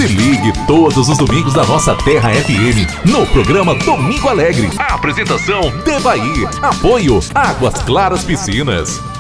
Se ligue todos os domingos da nossa Terra FM, no programa Domingo Alegre. A apresentação Devaí. Apoio Águas Claras Piscinas.